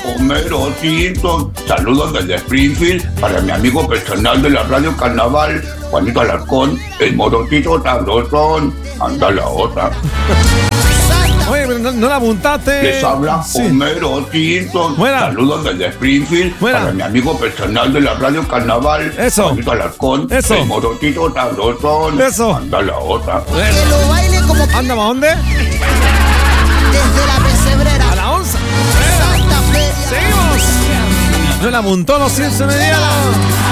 Homero Simpson. Saludos desde Springfield para mi amigo personal de la Radio Carnaval, Juanito Alarcón, el morotito sabrosón. Anda la otra. Oye, pero no la apuntaste. Les habla Homero Simpson. Buena. Saludos desde Springfield para mi amigo personal de la Radio Carnaval, Eso. Juanito Alarcón, Eso. el morotito sabrosón. Eso. Anda la otra. Que lo baile como ¿Anda para dónde? desde la pesebrera. A la 11. Santa Fe. Seguimos. No la apuntó los Simpson.